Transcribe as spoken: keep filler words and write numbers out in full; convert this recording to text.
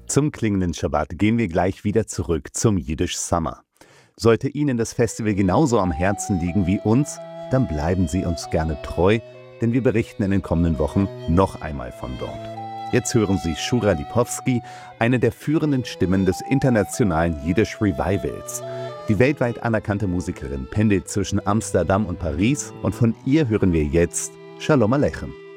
Zum klingenden Schabbat gehen wir gleich wieder zurück zum Yiddish Summer. Sollte Ihnen das Festival genauso am Herzen liegen wie uns, dann bleiben Sie uns gerne treu, denn wir berichten in den kommenden Wochen noch einmal von dort. Jetzt hören Sie Shura Lipowski, eine der führenden Stimmen des internationalen Yiddish Revivals. Die weltweit anerkannte Musikerin pendelt zwischen Amsterdam und Paris und von ihr hören wir jetzt Shalom Aleichem.